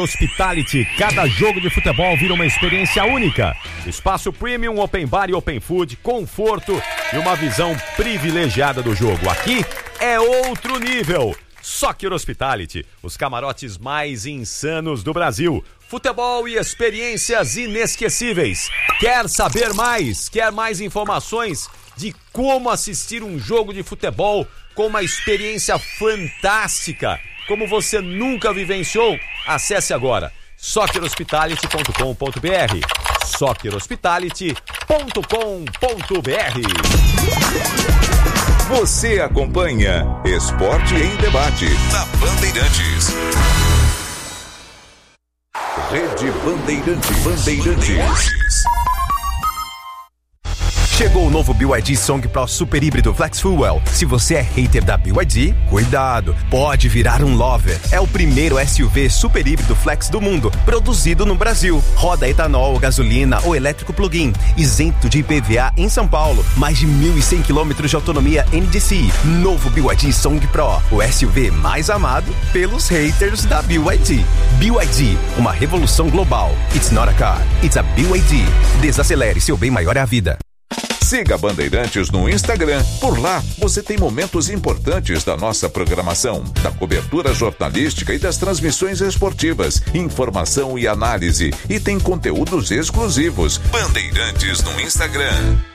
Hospitality, cada jogo de futebol vira uma experiência única. Espaço premium, open bar e open food, conforto e uma visão privilegiada do jogo. Aqui é outro nível. Soccer Hospitality, os camarotes mais insanos do Brasil. Futebol e experiências inesquecíveis. Quer saber mais? Quer mais informações de como assistir um jogo de futebol com uma experiência fantástica, como você nunca vivenciou? Acesse agora soccerhospitality.com.br soccerhospitality.com.br. Você acompanha Esporte em Debate na Bandeirantes. Rede Bandeirantes. Chegou o novo BYD Song Pro Super Híbrido Flex Fuel. Se você é hater da BYD, cuidado, pode virar um lover. É o primeiro SUV super híbrido flex do mundo, produzido no Brasil. Roda etanol, gasolina ou elétrico plug-in, isento de IPVA em São Paulo. Mais de 1.100 km de autonomia NDCi. Novo BYD Song Pro, o SUV mais amado pelos haters da BYD. BYD, uma revolução global. It's not a car, it's a BYD. Desacelere, seu bem maior é a vida. Siga Bandeirantes no Instagram. Por lá, você tem momentos importantes da nossa programação, da cobertura jornalística e das transmissões esportivas, informação e análise. E tem conteúdos exclusivos. Bandeirantes no Instagram.